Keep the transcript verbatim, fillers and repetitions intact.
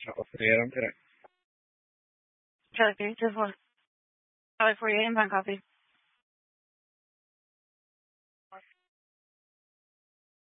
Ciao, Freya. Okay, just one. Probably for you and my coffee.